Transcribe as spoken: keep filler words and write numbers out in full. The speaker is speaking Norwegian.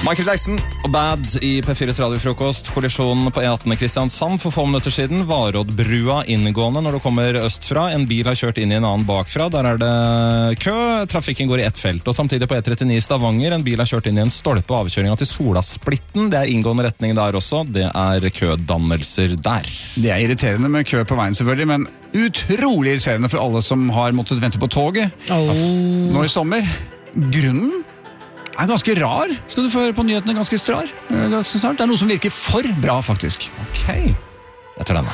Michael Jackson og Bad i P fires radiofrokost. Kollisjonen på E atten i Kristiansand for få minutter siden. Varådbrua inngående når du kommer østfra. En bil har kjørt inn i en annen bakfra. Der er det kø. Trafikken går i ett felt. Og samtidig på E trettini i Stavanger. En bil har kjørt inn i en stolpe. Avkjøringa til Solasplitten. Det er inngående retning der også. Det er kødannelser der. Det er irriterende med kø på veien selvfølgelig, men utrolig irriterende for alle som har måttet vente på toget. Oh. Nå i sommer. Grunnen er ganske rar. Skal du få høre på nyhetene ganske strar? Ganske snart. Det er noe som virker for bra, faktisk. Ok, etter denne.